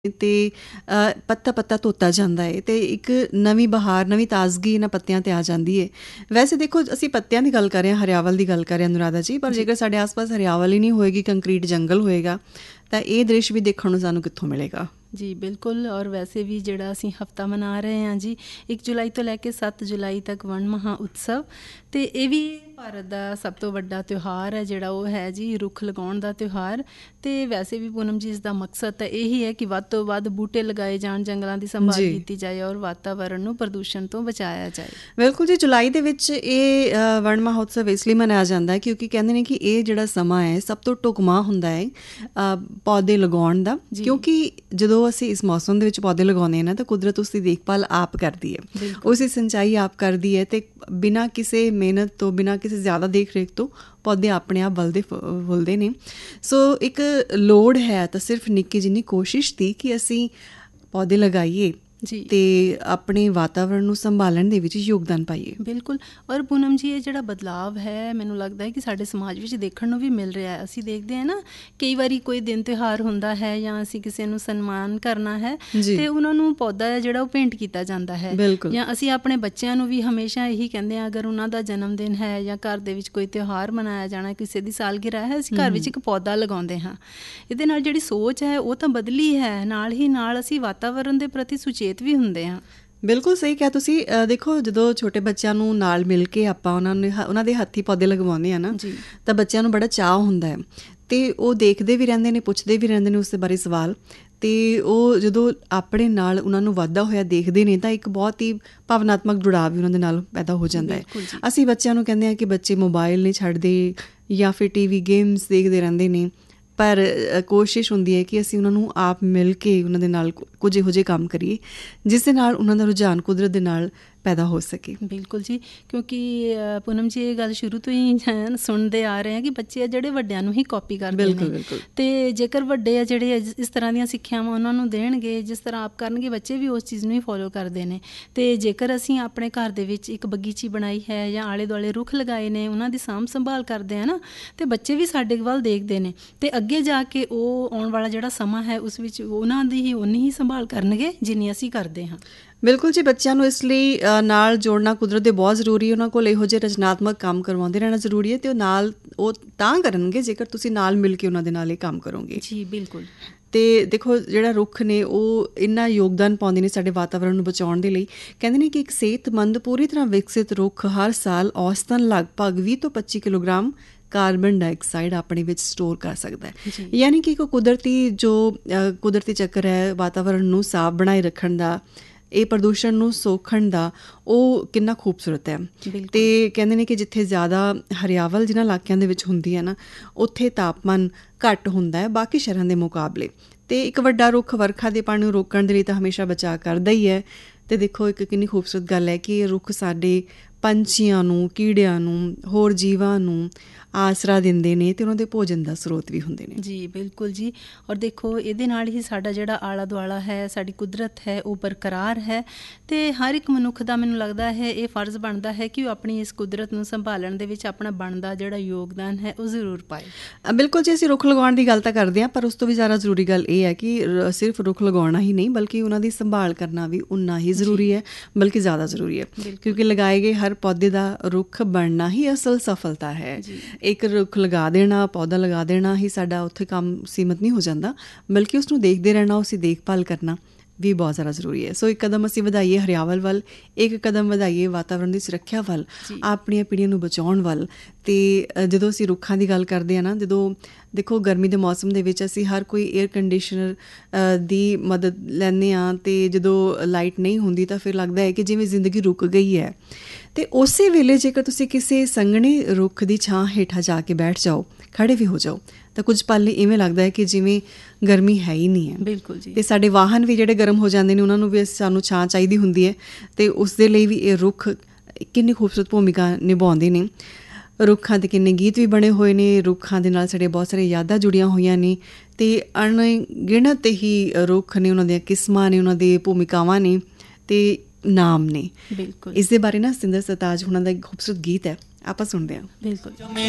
ਤੇ ਪੱਤਾ ਪੱਤਾ ਧੋਤਾ ਜਾਂਦਾ ਹੈ ਤੇ ਇੱਕ ਨਵੀਂ ਬਹਾਰ, ਨਵੀਂ ਤਾਜ਼ਗੀ ਇਹਨਾਂ ਪੱਤਿਆਂ 'ਤੇ ਆ ਜਾਂਦੀ ਹੈ। ਵੈਸੇ ਦੇਖੋ, ਅਸੀਂ ਪੱਤਿਆਂ ਦੀ ਗੱਲ ਕਰ ਰਹੇ ਹਾਂ, ਹਰਿਆਵਲ ਦੀ ਗੱਲ ਕਰ ਰਹੇ ਹਾਂ ਅਨੁਰਾਧਾ ਜੀ, ਪਰ ਜੇਕਰ ਸਾਡੇ ਆਸ-ਪਾਸ ਹਰਿਆਵਲ ਹੀ ਨਹੀਂ ਹੋਏਗੀ, ਕੰਕਰੀਟ ਜੰਗਲ ਹੋਏਗਾ, ਤਾਂ ਇਹ ਦ੍ਰਿਸ਼ ਵੀ ਦੇਖਣ ਨੂੰ ਸਾਨੂੰ ਕਿੱਥੋਂ ਮਿਲੇਗਾ। ਜੀ ਬਿਲਕੁਲ। ਔਰ ਵੈਸੇ ਵੀ ਜਿਹੜਾ ਅਸੀਂ ਹਫਤਾ ਮਨਾ ਰਹੇ ਹਾਂ ਜੀ, 1 ਜੁਲਾਈ ਤੋਂ ਲੈ ਕੇ 7 ਜੁਲਾਈ ਤੱਕ ਵਣ ਮਹਾਂ ਉਤਸਵ, ਅਤੇ ਇਹ ਵੀ ਭਾਰਤ ਦਾ ਸਭ ਤੋਂ ਵੱਡਾ ਤਿਉਹਾਰ ਹੈ ਜਿਹੜਾ ਉਹ ਹੈ ਜੀ ਰੁੱਖ ਲਗਾਉਣ ਦਾ ਤਿਉਹਾਰ। ਅਤੇ ਵੈਸੇ ਵੀ ਪੂਨਮ ਜੀ, ਇਸ ਦਾ ਮਕਸਦ ਤਾਂ ਇਹੀ ਹੈ ਕਿ ਵੱਧ ਤੋਂ ਵੱਧ ਬੂਟੇ ਲਗਾਏ ਜਾਣ, ਜੰਗਲਾਂ ਦੀ ਸੰਭਾਲ ਕੀਤੀ ਜਾਏ ਔਰ ਵਾਤਾਵਰਨ ਨੂੰ ਪ੍ਰਦੂਸ਼ਣ ਤੋਂ ਬਚਾਇਆ ਜਾਏ। ਬਿਲਕੁਲ ਜੀ। ਜੁਲਾਈ ਦੇ ਵਿੱਚ ਇਹ ਵਣ ਮਹੋਤਸਵ ਇਸ ਲਈ ਮਨਾਇਆ ਜਾਂਦਾ ਹੈ ਕਿਉਂਕਿ ਕਹਿੰਦੇ ਨੇ ਕਿ ਇਹ ਜਿਹੜਾ ਸਮਾਂ ਹੈ ਸਭ ਤੋਂ ਢੁਕਵਾਂ ਹੁੰਦਾ ਹੈ ਪੌਦੇ ਲਗਾਉਣ ਦਾ, ਕਿਉਂਕਿ ਜਦੋਂ ਅਸੀਂ ਇਸ ਮੌਸਮ ਦੇ ਵਿੱਚ ਪੌਦੇ ਲਗਾਉਂਦੇ ਹਾਂ ਨਾ, ਤਾਂ ਕੁਦਰਤ ਉਸ ਦੀ ਦੇਖਭਾਲ ਆਪ ਕਰਦੀ ਹੈ, ਉਸ ਦੀ ਸਿੰਚਾਈ ਆਪ ਕਰਦੀ ਹੈ, ਅਤੇ ਬਿਨਾਂ ਕਿਸੇ ਮਿਹਨਤ ਤੋਂ, ਬਿਨਾਂ ਕਿਸੇ ਜ਼ਿਆਦਾ ਦੇਖ ਰੇਖ ਤੋਂ ਪੌਦੇ ਆਪਣੇ ਆਪ ਫੁੱਲਦੇ ਨੇ। ਸੋ ਇੱਕ ਲੋੜ ਹੈ ਤਾਂ ਸਿਰਫ ਨਿੱਕੀ ਜਿੰਨੀ ਕੋਸ਼ਿਸ਼ ਦੀ ਕਿ ਅਸੀਂ ਪੌਦੇ ਲਗਾਈਏ ਜੀ ਤੇ ਆਪਣੇ ਵਾਤਾਵਰਨ ਨੂੰ ਸੰਭਾਲਣ ਦੇ ਵਿੱਚ ਯੋਗਦਾਨ ਪਾਈਏ। ਬਿਲਕੁਲ। ਔਰ ਪੂਨਮ ਜੀ, ਇਹ ਜਿਹੜਾ ਬਦਲਾਵ ਹੈ ਮੈਨੂੰ ਲੱਗਦਾ ਹੈ ਕਿ ਸਾਡੇ ਸਮਾਜ ਵਿੱਚ ਦੇਖਣ ਨੂੰ ਵੀ ਮਿਲ ਰਿਹਾ ਹੈ। ਅਸੀਂ ਦੇਖਦੇ ਹਾਂ ਨਾ, ਕਈ ਵਾਰੀ ਕੋਈ ਦਿਨ ਤਿਉਹਾਰ ਹੁੰਦਾ ਹੈ ਜਾਂ ਅਸੀਂ ਕਿਸੇ ਨੂੰ ਸਨਮਾਨ ਕਰਨਾ ਹੈ ਤੇ ਉਹਨਾਂ ਨੂੰ ਪੌਦਾ ਹੈ ਜਿਹੜਾ ਉਹ ਭੇਂਟ ਕੀਤਾ ਜਾਂਦਾ ਹੈ। ਜਾਂ ਅਸੀਂ ਆਪਣੇ ਬੱਚਿਆਂ ਨੂੰ ਵੀ ਹਮੇਸ਼ਾ ਇਹੀ ਕਹਿੰਦੇ ਹਾਂ, ਅਗਰ ਉਹਨਾਂ ਦਾ ਜਨਮ ਦਿਨ ਹੈ ਜਾਂ ਘਰ ਦੇ ਵਿੱਚ ਕੋਈ ਤਿਉਹਾਰ ਮਨਾਇਆ ਜਾਣਾ, ਕਿਸੇ ਦੀ ਸਾਲਗਿਰਾ ਹੈ, ਅਸੀਂ ਘਰ ਵਿੱਚ ਇੱਕ ਪੌਦਾ ਲਗਾਉਂਦੇ ਹਾਂ। ਇਹਦੇ ਨਾਲ ਜਿਹੜੀ ਸੋਚ ਹੈ ਉਹ ਤਾਂ ਬਦਲੀ ਹੈ, ਨਾਲ ਹੀ ਨਾਲ ਅਸੀਂ ਵਾਤਾਵਰਨ ਦੇ ਪ੍ਰਤੀ ਸੁਚੇਤ ਵੀ ਹੁੰਦੇ ਹਾਂ। ਬਿਲਕੁਲ ਸਹੀ ਕਿਹਾ ਤੁਸੀਂ। ਦੇਖੋ, ਜਦੋਂ ਛੋਟੇ ਬੱਚਿਆਂ ਨੂੰ ਨਾਲ ਮਿਲ ਕੇ ਆਪਾਂ ਉਹਨਾਂ ਦੇ ਹੱਥੀਂ ਪੌਦੇ ਲਗਵਾਉਂਦੇ ਹਾਂ ਨਾ, ਤਾਂ ਬੱਚਿਆਂ ਨੂੰ ਬੜਾ ਚਾਅ ਹੁੰਦਾ ਹੈ ਅਤੇ ਉਹ ਦੇਖਦੇ ਵੀ ਰਹਿੰਦੇ ਨੇ, ਪੁੱਛਦੇ ਵੀ ਰਹਿੰਦੇ ਨੇ ਉਸ ਦੇ ਬਾਰੇ ਸਵਾਲ, ਅਤੇ ਉਹ ਜਦੋਂ ਆਪਣੇ ਨਾਲ ਉਹਨਾਂ ਨੂੰ ਵੱਧਦਾ ਹੋਇਆ ਦੇਖਦੇ ਨੇ ਤਾਂ ਇੱਕ ਬਹੁਤ ਹੀ ਭਾਵਨਾਤਮਕ ਜੁੜਾਅ ਵੀ ਉਹਨਾਂ ਦੇ ਨਾਲ ਪੈਦਾ ਹੋ ਜਾਂਦਾ ਹੈ। ਅਸੀਂ ਬੱਚਿਆਂ ਨੂੰ ਕਹਿੰਦੇ ਹਾਂ ਕਿ ਬੱਚੇ ਮੋਬਾਇਲ ਨਹੀਂ ਛੱਡਦੇ ਜਾਂ ਫਿਰ TV ਗੇਮਸ ਦੇਖਦੇ ਰਹਿੰਦੇ ਨੇ, ਪਰ ਕੋਸ਼ਿਸ਼ ਹੁੰਦੀ ਹੈ ਕਿ ਅਸੀਂ ਉਹਨਾਂ ਨੂੰ ਆਪ ਮਿਲ ਕੇ ਉਹਨਾਂ ਦੇ ਨਾਲ ਕੁਝ ਇਹੋ ਜਿਹੇ ਕੰਮ ਕਰੀਏ ਜਿਸ ਦੇ ਨਾਲ ਉਹਨਾਂ ਦਾ ਰੁਝਾਨ ਕੁਦਰਤ ਦੇ ਨਾਲ ਪੈਦਾ ਹੋ ਸਕੇ। ਬਿਲਕੁਲ ਜੀ। ਕਿਉਂਕਿ ਪੂਨਮ ਜੀ, ਇਹ ਗੱਲ ਸ਼ੁਰੂ ਤੋਂ ਹੀ ਸੁਣਦੇ ਆ ਰਹੇ ਹਾਂ ਕਿ ਬੱਚੇ ਆ ਜਿਹੜੇ ਵੱਡਿਆਂ ਨੂੰ ਹੀ ਕਾਪੀ ਕਰਦੇ ਨੇ, ਅਤੇ ਜੇਕਰ ਵੱਡੇ ਆ ਜਿਹੜੇ ਇਸ ਤਰ੍ਹਾਂ ਦੀਆਂ ਸਿੱਖਿਆਵਾਂ ਉਹਨਾਂ ਨੂੰ ਦੇਣਗੇ, ਜਿਸ ਤਰ੍ਹਾਂ ਆਪ ਕਰਨਗੇ, ਬੱਚੇ ਵੀ ਉਸ ਚੀਜ਼ ਨੂੰ ਹੀ ਫੋਲੋ ਕਰਦੇ ਨੇ। ਅਤੇ ਜੇਕਰ ਅਸੀਂ ਆਪਣੇ ਘਰ ਦੇ ਵਿੱਚ ਇੱਕ ਬਗੀਚੀ ਬਣਾਈ ਹੈ ਜਾਂ ਆਲੇ ਦੁਆਲੇ ਰੁੱਖ ਲਗਾਏ ਨੇ, ਉਹਨਾਂ ਦੀ ਸਾਂਭ ਸੰਭਾਲ ਕਰਦੇ ਆ ਨਾ, ਅਤੇ ਬੱਚੇ ਵੀ ਸਾਡੇ ਵੱਲ ਦੇਖਦੇ ਨੇ, ਅਤੇ ਅੱਗੇ ਜਾ ਕੇ ਉਹ ਆਉਣ ਵਾਲਾ ਜਿਹੜਾ ਸਮਾਂ ਹੈ ਉਸ ਵਿੱਚ ਉਹਨਾਂ ਦੀ ਹੀ ਓਨੀ ਹੀ ਸੰਭਾਲ ਕਰਨਗੇ ਜਿੰਨੀ ਅਸੀਂ ਕਰਦੇ ਹਾਂ। ਬਿਲਕੁਲ ਜੀ। ਬੱਚਿਆਂ ਨੂੰ ਇਸ ਲਈ ਨਾਲ ਜੋੜਨਾ ਕੁਦਰਤ ਦੇ ਬਹੁਤ ਜ਼ਰੂਰੀ ਹੈ। ਉਹਨਾਂ ਕੋਲ ਇਹੋ ਜਿਹੇ ਰਚਨਾਤਮਕ ਕੰਮ ਕਰਵਾਉਂਦੇ ਰਹਿਣਾ ਜ਼ਰੂਰੀ ਹੈ, ਅਤੇ ਉਹ ਤਾਂ ਕਰਨਗੇ ਜੇਕਰ ਤੁਸੀਂ ਨਾਲ ਮਿਲ ਕੇ ਉਹਨਾਂ ਦੇ ਨਾਲ ਇਹ ਕੰਮ ਕਰੋਗੇ। ਜੀ ਬਿਲਕੁਲ। ਅਤੇ ਦੇਖੋ, ਜਿਹੜਾ ਰੁੱਖ ਨੇ ਉਹ ਇੰਨਾ ਯੋਗਦਾਨ ਪਾਉਂਦੇ ਨੇ ਸਾਡੇ ਵਾਤਾਵਰਨ ਨੂੰ ਬਚਾਉਣ ਦੇ ਲਈ। ਕਹਿੰਦੇ ਨੇ ਕਿ ਇੱਕ ਸਿਹਤਮੰਦ, ਪੂਰੀ ਤਰ੍ਹਾਂ ਵਿਕਸਿਤ ਰੁੱਖ ਹਰ ਸਾਲ ਔਸਤਨ ਲਗਭਗ 20 ਤੋਂ 25 ਕਿਲੋਗ੍ਰਾਮ ਕਾਰਬਨ ਡਾਈਆਕਸਾਈਡ ਆਪਣੇ ਵਿੱਚ ਸਟੋਰ ਕਰ ਸਕਦਾ ਹੈ। ਯਾਨੀ ਕਿ ਇੱਕ ਕੁਦਰਤੀ ਚੱਕਰ ਹੈ ਵਾਤਾਵਰਨ ਨੂੰ ਸਾਫ਼ ਬਣਾਏ ਰੱਖਣ ਦਾ, ਇਹ ਪ੍ਰਦੂਸ਼ਣ ਨੂੰ ਸੋਖਣ ਦਾ, ਉਹ ਕਿੰਨਾ ਖੂਬਸੂਰਤ ਹੈ। ਅਤੇ ਕਹਿੰਦੇ ਨੇ ਕਿ ਜਿੱਥੇ ਜ਼ਿਆਦਾ ਹਰਿਆਵਲ ਜਿਹਨਾਂ ਇਲਾਕਿਆਂ ਦੇ ਵਿੱਚ ਹੁੰਦੀ ਹੈ ਨਾ, ਉੱਥੇ ਤਾਪਮਾਨ ਘੱਟ ਹੁੰਦਾ ਹੈ ਬਾਕੀ ਸ਼ਹਿਰਾਂ ਦੇ ਮੁਕਾਬਲੇ, ਅਤੇ ਇੱਕ ਵੱਡਾ ਰੁੱਖ ਵਰਖਾ ਦੇ ਪਾਣੀ ਨੂੰ ਰੋਕਣ ਦੇ ਲਈ ਤਾਂ ਹਮੇਸ਼ਾ ਬਚਾਅ ਕਰਦਾ ਹੀ ਹੈ। ਅਤੇ ਦੇਖੋ, ਇੱਕ ਕਿੰਨੀ ਖੂਬਸੂਰਤ ਗੱਲ ਹੈ ਕਿ ਇਹ ਰੁੱਖ ਸਾਡੇ ਪੰਛੀਆਂ ਨੂੰ, ਕੀੜਿਆਂ ਨੂੰ, ਹੋਰ ਜੀਵਾਂ ਨੂੰ ਆਸਰਾ ਦਿੰਦੇ ਨੇ ਅਤੇ ਉਹਨਾਂ ਦੇ ਭੋਜਨ ਦਾ ਸਰੋਤ ਵੀ ਹੁੰਦੇ ਨੇ। ਜੀ ਬਿਲਕੁਲ ਜੀ। ਔਰ ਦੇਖੋ, ਇਹਦੇ ਨਾਲ ਹੀ ਸਾਡਾ ਜਿਹੜਾ ਆਲਾ ਦੁਆਲਾ ਹੈ, ਸਾਡੀ ਕੁਦਰਤ ਹੈ, ਉਹ ਬਰਕਰਾਰ ਹੈ, ਅਤੇ ਹਰ ਇੱਕ ਮਨੁੱਖ ਦਾ ਮੈਨੂੰ ਲੱਗਦਾ ਹੈ ਇਹ ਫਰਜ਼ ਬਣਦਾ ਹੈ ਕਿ ਉਹ ਆਪਣੀ ਇਸ ਕੁਦਰਤ ਨੂੰ ਸੰਭਾਲਣ ਦੇ ਵਿੱਚ ਆਪਣਾ ਬਣਦਾ ਜਿਹੜਾ ਯੋਗਦਾਨ ਹੈ ਉਹ ਜ਼ਰੂਰ ਪਾਏ। ਬਿਲਕੁਲ ਜੀ। ਅਸੀਂ ਰੁੱਖ ਲਗਾਉਣ ਦੀ ਗੱਲ ਤਾਂ ਕਰਦੇ ਹਾਂ, ਪਰ ਉਸ ਤੋਂ ਵੀ ਜ਼ਿਆਦਾ ਜ਼ਰੂਰੀ ਗੱਲ ਇਹ ਹੈ ਕਿ ਸਿਰਫ ਰੁੱਖ ਲਗਾਉਣਾ ਹੀ ਨਹੀਂ, ਬਲਕਿ ਉਹਨਾਂ ਦੀ ਸੰਭਾਲ ਕਰਨਾ ਵੀ ਉਨਾ ਹੀ ਜ਼ਰੂਰੀ ਹੈ, ਬਲਕਿ ਜ਼ਿਆਦਾ ਜ਼ਰੂਰੀ ਹੈ, ਕਿਉਂਕਿ ਲਗਾਏ ਗਏ ਹਰ ਪੌਦੇ ਦਾ ਰੁੱਖ ਬਣਨਾ ਹੀ ਅਸਲ ਸਫਲਤਾ ਹੈ। ਇੱਕ ਰੁੱਖ ਲਗਾ ਦੇਣਾ, ਪੌਦਾ ਲਗਾ ਦੇਣਾ ਹੀ ਸਾਡਾ ਉੱਥੇ ਕੰਮ ਸੀਮਤ ਨਹੀਂ ਹੋ ਜਾਂਦਾ, ਬਲਕਿ ਉਸਨੂੰ ਦੇਖਦੇ ਰਹਿਣਾ, ਉਸਦੀ ਦੇਖਭਾਲ ਕਰਨਾ ਵੀ ਬਹੁਤ ਜ਼ਿਆਦਾ ਜ਼ਰੂਰੀ ਹੈ। ਸੋ ਇੱਕ ਕਦਮ ਅਸੀਂ ਵਧਾਈਏ ਹਰਿਆਵਲ ਵੱਲ, ਇੱਕ ਕਦਮ ਵਧਾਈਏ ਵਾਤਾਵਰਨ ਦੀ ਸੁਰੱਖਿਆ ਵੱਲ, ਆਪਣੀਆਂ ਪੀੜ੍ਹੀਆਂ ਨੂੰ ਬਚਾਉਣ ਵੱਲ। ਅਤੇ ਜਦੋਂ ਅਸੀਂ ਰੁੱਖਾਂ ਦੀ ਗੱਲ ਕਰਦੇ ਹਾਂ ਨਾ, ਜਦੋਂ ਦੇਖੋ ਗਰਮੀ ਦੇ ਮੌਸਮ ਦੇ ਵਿੱਚ ਅਸੀਂ ਹਰ ਕੋਈ ਏਅਰ ਕੰਡੀਸ਼ਨਰ ਦੀ ਮਦਦ ਲੈਂਦੇ ਹਾਂ, ਅਤੇ ਜਦੋਂ ਲਾਈਟ ਨਹੀਂ ਹੁੰਦੀ ਤਾਂ ਫਿਰ ਲੱਗਦਾ ਹੈ ਕਿ ਜਿਵੇਂ ਜ਼ਿੰਦਗੀ ਰੁਕ ਗਈ ਹੈ। ਅਤੇ ਉਸੇ ਵੇਲੇ ਜੇਕਰ ਤੁਸੀਂ ਕਿਸੇ ਸੰਘਣੇ ਰੁੱਖ ਦੀ ਛਾਂ ਹੇਠਾਂ ਜਾ ਕੇ ਬੈਠ ਜਾਓ, ਖੜ੍ਹੇ ਵੀ ਹੋ ਜਾਓ, ਤਾਂ ਕੁਝ ਪਲ ਲਈ ਇਵੇਂ ਲੱਗਦਾ ਹੈ ਕਿ ਜਿਵੇਂ ਗਰਮੀ ਹੈ ਹੀ ਨਹੀਂ ਹੈ। ਬਿਲਕੁਲ ਜੀ। ਅਤੇ ਸਾਡੇ ਵਾਹਨ ਵੀ ਜਿਹੜੇ ਗਰਮ ਹੋ ਜਾਂਦੇ ਨੇ, ਉਹਨਾਂ ਨੂੰ ਵੀ ਸਾਨੂੰ ਛਾਂ ਚਾਹੀਦੀ ਹੁੰਦੀ ਹੈ, ਅਤੇ ਉਸ ਦੇ ਲਈ ਵੀ ਇਹ ਰੁੱਖ ਕਿੰਨੀ ਖੂਬਸੂਰਤ ਭੂਮਿਕਾ ਨਿਭਾਉਂਦੇ ਨੇ। ਰੁੱਖਾਂ ਦੇ ਕਿੰਨੇ ਗੀਤ ਵੀ ਬਣੇ ਹੋਏ ਨੇ, ਰੁੱਖਾਂ ਦੇ ਨਾਲ ਸਾਡੇ ਬਹੁਤ ਸਾਰੀਆਂ ਯਾਦਾਂ ਜੁੜੀਆਂ ਹੋਈਆਂ ਨੇ, ਅਤੇ ਅਣਗਿਣਤ ਹੀ ਰੁੱਖ ਨੇ, ਉਹਨਾਂ ਦੀਆਂ ਕਿਸਮਾਂ ਨੇ, ਉਹਨਾਂ ਦੀ ਭੂਮਿਕਾਵਾਂ ਨੇ ਅਤੇ ਨਾਮ ਨੇ। ਬਿਲਕੁਲ। ਇਸ ਦੇ ਬਾਰੇ ਨਾ ਸਤਿੰਦਰ ਸਰਤਾਜ ਹੁਣਾਂ ਦਾ ਇੱਕ ਖੂਬਸੂਰਤ ਗੀਤ ਹੈ, ਆਪਾਂ ਸੁਣਦੇ ਹਾਂ। ਬਿਲਕੁਲ।